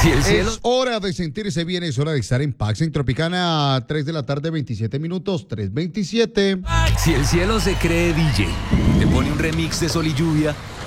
Si el cielo... Es hora de sentirse bien, es hora de estar en Pax en Tropicana, 3 de la tarde, 27 minutos, 3:27. Si el cielo se cree DJ, te pone un remix de Sol y Lluvia